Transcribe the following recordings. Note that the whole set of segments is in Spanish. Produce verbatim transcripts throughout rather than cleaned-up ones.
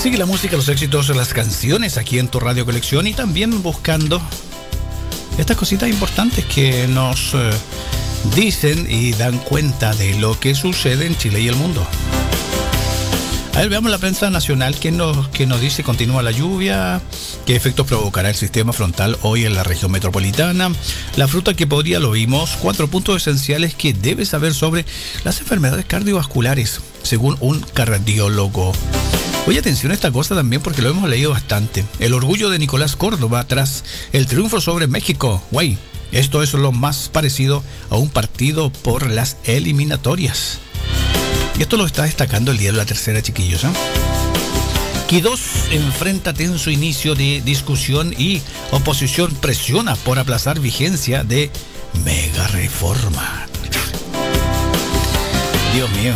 Sigue la música, los éxitos, las canciones aquí en tu Radio Colección y también buscando estas cositas importantes que nos eh, dicen y dan cuenta de lo que sucede en Chile y el mundo. A ver, veamos la prensa nacional que nos, que nos dice: continúa la lluvia, qué efectos provocará el sistema frontal hoy en la región metropolitana, la fruta que podría, lo vimos, cuatro puntos esenciales que debes saber sobre las enfermedades cardiovasculares, según un cardiólogo. Oye, atención a esta cosa también porque lo hemos leído bastante. El orgullo de Nicolás Córdoba tras el triunfo sobre México. Güey, esto es lo más parecido a un partido por las eliminatorias. Y esto lo está destacando el diario La Tercera, chiquillos, ¿eh? Quidós enfrenta tenso inicio de discusión y oposición presiona por aplazar vigencia de mega reforma. Dios mío.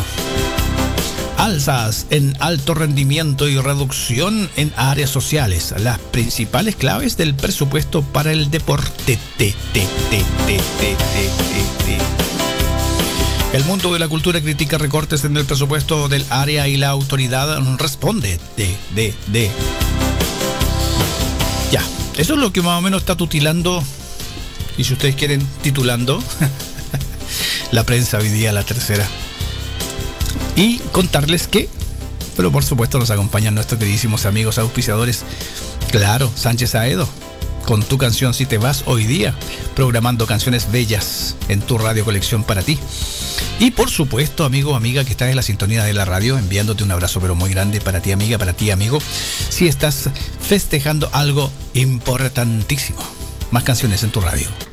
Alzas en alto rendimiento y reducción en áreas sociales. Las principales claves del presupuesto para el deporte. Te, te, te, te, te, te, te. El mundo de la cultura critica recortes en el presupuesto del área y la autoridad responde. De, de, de. Ya, eso es lo que más o menos está tutilando, y si ustedes quieren, titulando la prensa hoy día, La Tercera. Y contarles que, pero por supuesto nos acompañan nuestros queridísimos amigos auspiciadores. Claro, Sánchez Aedo, con tu canción Si Te Vas hoy día, programando canciones bellas en tu Radio Colección para ti. Y por supuesto, amigo o amiga que estás en la sintonía de la radio, enviándote un abrazo pero muy grande para ti, amiga, para ti, amigo, si estás festejando algo importantísimo. Más canciones en tu radio.